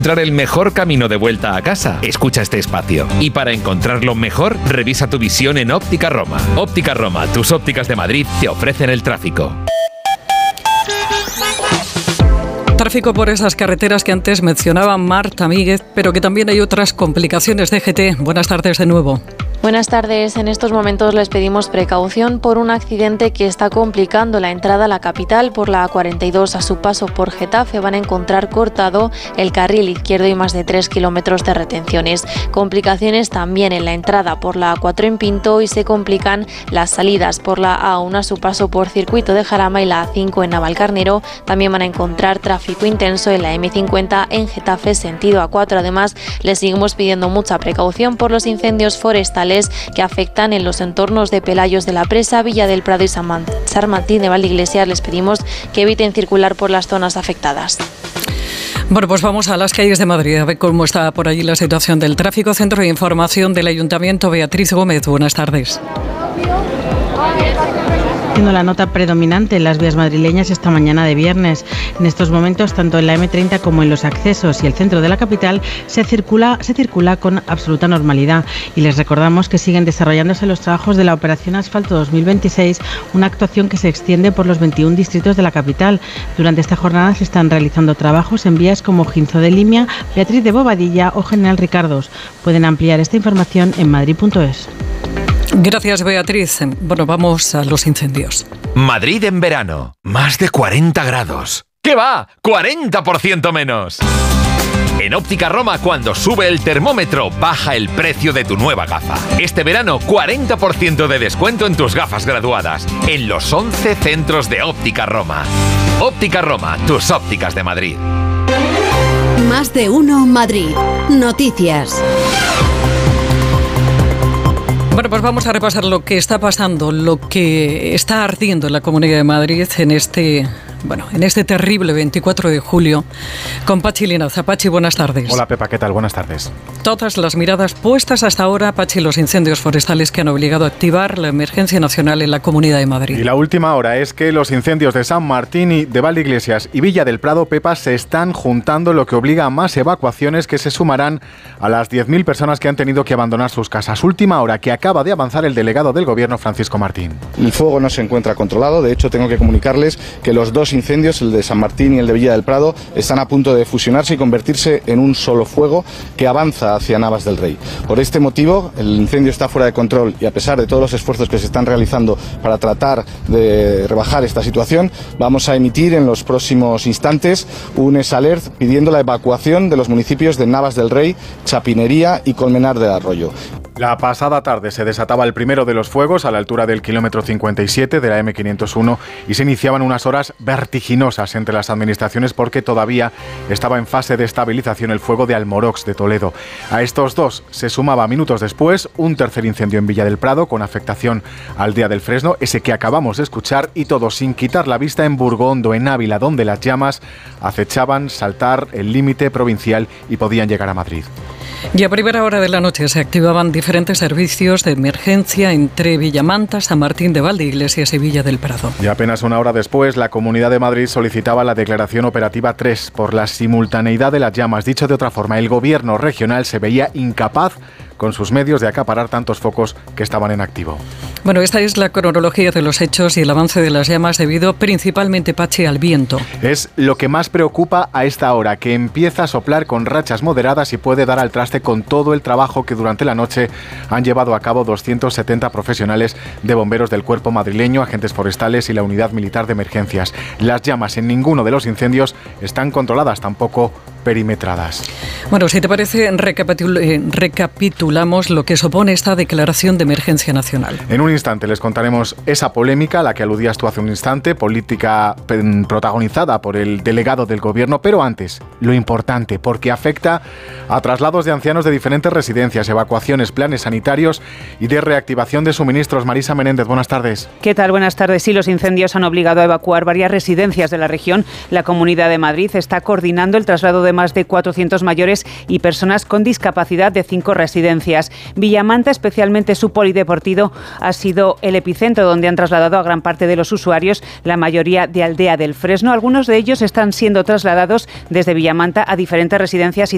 Encontrar el mejor camino de vuelta a casa, escucha este espacio. Y para encontrarlo mejor, revisa tu visión en Óptica Roma. Óptica Roma, tus ópticas de Madrid, te ofrecen el tráfico. Tráfico por esas carreteras que antes mencionaba Marta Míguez, pero que también hay otras complicaciones. DGT, buenas tardes de nuevo. Buenas tardes. En estos momentos les pedimos precaución por un accidente que está complicando la entrada a la capital por la A42. A su paso por Getafe van a encontrar cortado el carril izquierdo y más de 3 kilómetros de retenciones. Complicaciones también en la entrada por la A4 en Pinto y se complican las salidas por la A1 a su paso por Circuito de Jarama y la A5 en Navalcarnero. También van a encontrar tráfico intenso en la M50 en Getafe sentido A4. Además, les seguimos pidiendo mucha precaución por los incendios forestales que afectan en los entornos de Pelayos de la Presa, Villa del Prado y San Martín de Valdeiglesias. Les pedimos que eviten circular por las zonas afectadas. Bueno, pues vamos a las calles de Madrid a ver cómo está por allí la situación del tráfico. Centro de Información del Ayuntamiento, Beatriz Gómez, buenas tardes. Siendo la nota predominante en las vías madrileñas esta mañana de viernes. En estos momentos, tanto en la M30 como en los accesos y el centro de la capital, se circula con absoluta normalidad. Y les recordamos que siguen desarrollándose los trabajos de la Operación Asfalto 2026, una actuación que se extiende por los 21 distritos de la capital. Durante esta jornada se están realizando trabajos en vías como Ginzo de Limia, Beatriz de Bobadilla o General Ricardos. Pueden ampliar esta información en madrid.es. Gracias, Beatriz. Bueno, vamos a los incendios. Madrid en verano, más de 40 grados. ¿Qué va? ¡40% menos! En Óptica Roma, cuando sube el termómetro, baja el precio de tu nueva gafa. Este verano, 40% de descuento en tus gafas graduadas, en los 11 centros de Óptica Roma. Óptica Roma, tus ópticas de Madrid. Más de uno Madrid. Noticias. Bueno, pues vamos a repasar lo que está pasando, lo que está ardiendo en la Comunidad de Madrid en este terrible 24 de julio con Pachi Linaza. Pachi, buenas tardes. Hola Pepa, ¿qué tal? Buenas tardes. Todas las miradas puestas hasta ahora, Pachi, los incendios forestales que han obligado a activar la emergencia nacional en la Comunidad de Madrid. Y la última hora es que los incendios de San Martín y de Valdeiglesias y Villa del Prado, Pepa, se están juntando, lo que obliga a más evacuaciones que se sumarán a las 10.000 personas que han tenido que abandonar sus casas. Última hora que acaba de avanzar el delegado del Gobierno, Francisco Martín. El fuego no se encuentra controlado, de hecho tengo que comunicarles que los dos incendios, el de San Martín y el de Villa del Prado, están a punto de fusionarse y convertirse en un solo fuego que avanza hacia Navas del Rey. Por este motivo, el incendio está fuera de control y a pesar de todos los esfuerzos que se están realizando para tratar de rebajar esta situación, vamos a emitir en los próximos instantes un SALERT pidiendo la evacuación de los municipios de Navas del Rey, Chapinería y Colmenar del Arroyo. La pasada tarde se desataba el primero de los fuegos a la altura del kilómetro 57 de la M501 y se iniciaban unas horas vertiginosas entre las administraciones porque todavía estaba en fase de estabilización el fuego de Almorox de Toledo. A estos dos se sumaba minutos después un tercer incendio en Villa del Prado con afectación al Día del Fresno, ese que acabamos de escuchar, y todo sin quitar la vista en Burgondo, en Ávila, donde las llamas acechaban saltar el límite provincial y podían llegar a Madrid. Y a primera hora de la noche se activaban diferentes servicios de emergencia entre Villamanta, San Martín de Valdeiglesias y Villa del Prado. Y apenas una hora después, la Comunidad de Madrid solicitaba la declaración operativa 3 por la simultaneidad de las llamas. Dicho de otra forma, el Gobierno regional se veía incapaz con sus medios de acaparar tantos focos que estaban en activo. Bueno, esta es la cronología de los hechos y el avance de las llamas debido principalmente, Pachi, al viento. Es lo que más preocupa a esta hora, que empieza a soplar con rachas moderadas y puede dar al traste con todo el trabajo que durante la noche han llevado a cabo 270 profesionales de bomberos del cuerpo madrileño, agentes forestales y la unidad militar de emergencias. Las llamas en ninguno de los incendios están controladas, tampoco perimetradas. Bueno, si te parece, recapitulamos lo que supone esta declaración de emergencia nacional. En un instante les contaremos esa polémica a la que aludías tú hace un instante, política protagonizada por el delegado del Gobierno, pero antes, lo importante, porque afecta a traslados de ancianos de diferentes residencias, evacuaciones, planes sanitarios y de reactivación de suministros. Marisa Menéndez, buenas tardes. ¿Qué tal? Buenas tardes. Sí, los incendios han obligado a evacuar varias residencias de la región. La Comunidad de Madrid está coordinando el traslado de más de 400 mayores y personas con discapacidad de 5 residencias. Villamanta, especialmente su polideportivo, ha sido el epicentro donde han trasladado a gran parte de los usuarios, la mayoría de Aldea del Fresno. Algunos de ellos están siendo trasladados desde Villamanta a diferentes residencias y